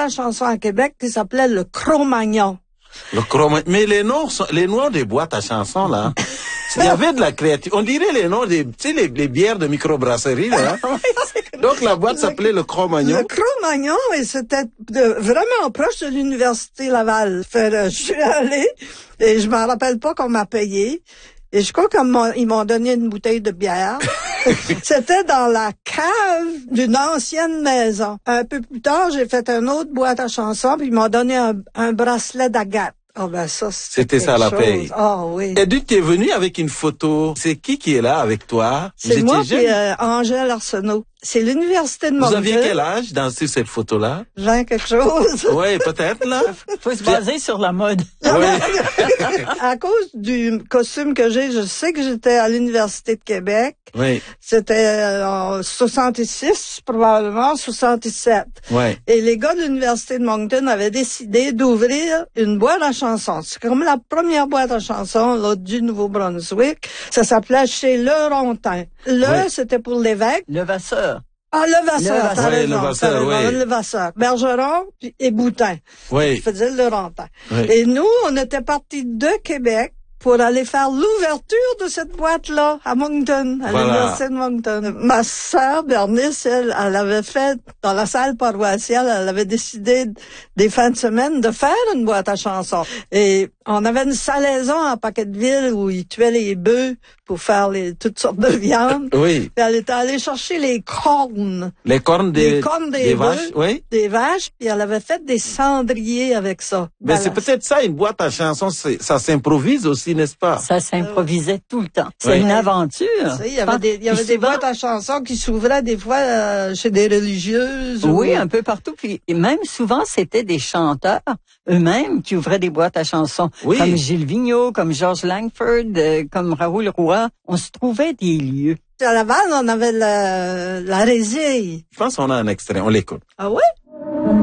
à chansons à Québec qui s'appelait le Cro-Magnon. Mais les noms des boîtes à chansons, là, il y avait de la créativité. On dirait les noms des, tu sais, les bières de microbrasserie, là. Donc, la boîte s'appelait le Cro-Magnon. Le Cro-Magnon, et c'était vraiment proche de l'Université Laval. Je suis allée, et je m'en rappelle pas qu'on m'a payé. Et je crois qu'ils m'ont donné une bouteille de bière. C'était dans la cave d'une ancienne maison. Un peu plus tard, j'ai fait une autre boîte à chansons, puis ils m'ont donné un bracelet d'agate. Oh ben ça, c'était ça la paye. Oh oui. Edith, tu es venue avec une photo. C'est qui est là avec toi? C'est moi et Angèle Arsenault. C'est l'Université de Moncton. Vous aviez quel âge dans cette photo-là? 20 quelque chose. Oui, peut-être, là. Faut se baser sur la mode. Oui. À cause du costume que j'ai, je sais que j'étais à l'Université de Québec. Oui. C'était en 66, probablement, 67. Oui. Et les gars de l'Université de Moncton avaient décidé d'ouvrir une boîte à chansons. C'est comme la première boîte à chansons, là, du Nouveau-Brunswick. Ça s'appelait chez Levantin. C'était pour l'évêque. Levasseur. Ah, Levasseur, t'as raison. Oui. Levasseur. Bergeron et Boutin. Oui. Je faisais le Laurentien. Oui. Et nous, on était partis de Québec pour aller faire l'ouverture de cette boîte-là à Moncton, à l'Université de Moncton. Ma sœur, Bernice, elle avait fait, dans la salle paroissiale, elle avait décidé des fins de semaine de faire une boîte à chansons. Et on avait une salaison à Paquetteville où ils tuaient les bœufs pour faire toutes sortes de viandes. Oui. Puis elle était allée chercher les cornes. Les cornes des vaches, oui. Des vaches, puis elle avait fait des cendriers avec ça. Mais c'est peut-être ça, une boîte à chansons, ça s'improvise aussi, n'est-ce pas? Ça s'improvisait tout le temps. C'est une aventure. Il y avait des boîtes à chansons qui s'ouvraient des fois chez des religieuses. Oui, un peu partout. Puis même souvent, c'était des chanteurs eux-mêmes qui ouvraient des boîtes à chansons. Oui. Comme Gilles Vigneault, comme Georges Langford, comme Raoul Roy. On se trouvait des lieux. À Laval, on avait la Résille. Je pense qu'on a un extrait, on l'écoute. Ah ouais?